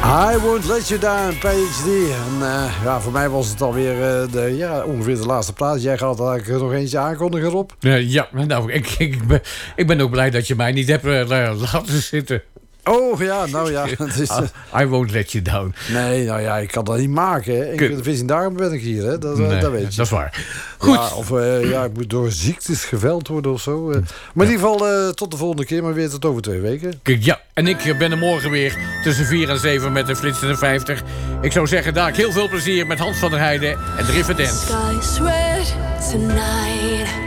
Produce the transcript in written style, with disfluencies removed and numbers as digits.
I Won't Let You Down, PhD. En voor mij was het alweer ongeveer de laatste plaats. Jij gaat er eigenlijk nog eentje aankondigen, Rob? Ja, nou, ik ben ook blij dat je mij niet hebt laten zitten. Oh ja, nou ja. Het is, I won't let you down. Nee, nou ja, ik kan dat niet maken. Hè. De vis in daarom ben ik hier, hè. Dat weet je. Dat is waar. Goed. Ja, of ik moet door ziektes geveld worden of zo. Maar in ieder geval tot de volgende keer, maar weer tot over 2 weken. Kijk, ja, en ik ben er morgen weer tussen 4 en 7 met de Flitsende 50. Ik zou zeggen, daar heel veel plezier met Hans van der Heijden en de River Dance. Sky's red tonight.